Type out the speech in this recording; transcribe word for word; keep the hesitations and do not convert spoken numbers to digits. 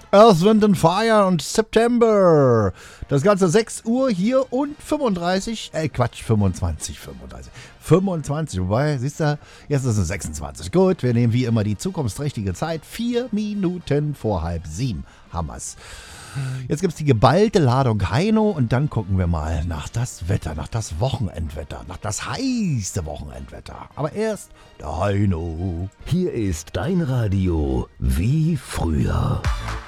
Earth, Wind and Fire und September. Das Ganze sechs Uhr hier und fünfunddreißig, äh Quatsch, fünfundzwanzig, fünfunddreißig, fünfundzwanzig, wobei, siehst du, jetzt ist es sechsundzwanzig. Gut, wir nehmen wie immer die zukunftsträchtige Zeit, vier Minuten vor halb sieben, Hammers. Jetzt gibt es die geballte Ladung Heino und dann gucken wir mal nach das Wetter, nach das Wochenendwetter, nach das heiße Wochenendwetter. Aber erst der Heino. Hier ist dein Radio wie früher.